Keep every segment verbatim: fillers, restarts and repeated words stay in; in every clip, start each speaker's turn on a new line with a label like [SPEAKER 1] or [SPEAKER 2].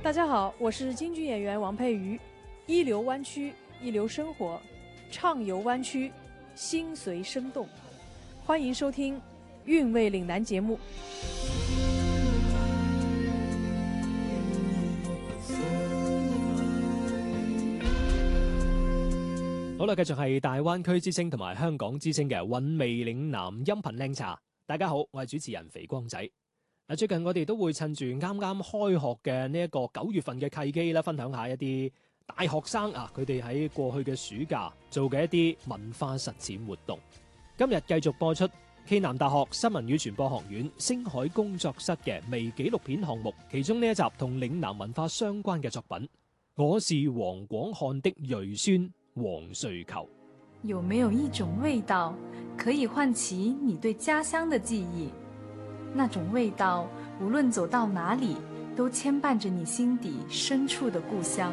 [SPEAKER 1] 大家好，我是京剧演员王佩瑜。一流湾区，一流生活，畅游湾区，心随生动。欢迎收听《韵味岭南》节目。
[SPEAKER 2] 好啦，繼續係大灣區之聲同埋香港之聲嘅韻味嶺南音頻靚茶。大家好，我係主持人肥光仔。嗱，最近我哋都會趁住啱啱開學嘅呢一個九月份嘅契機啦，分享下一啲大學生啊，佢哋喺過去嘅暑假做嘅一啲文化實踐活動。今日繼續播出暨南大學新聞與傳播學院星海工作室嘅微紀錄片項目，其中呢一集同嶺南文化相關嘅作品《我是黃廣漢的裔孫黃瑞求》。
[SPEAKER 3] 有沒有一種味道可以喚起你對家鄉的記憶？那種味道無論走到哪裡都牽絆着你心底深處的故鄉。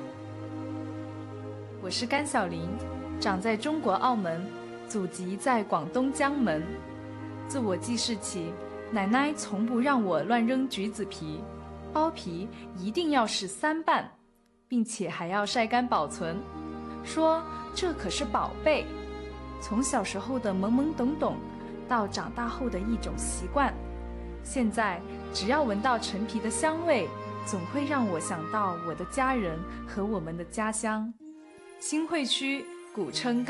[SPEAKER 3] 我是甘曉玲，長在中國澳門，祖籍在廣東江門。自我記事起，奶奶從不讓我亂扔橘子皮，包皮一定要是三瓣，並且還要曬乾保存，說這可是寶貝。從小時候的懵懵懂懂到長大後的一種習慣，現在只要聞到陳皮的香味，總會讓我想到我的家人和我們的家鄉。新會區古稱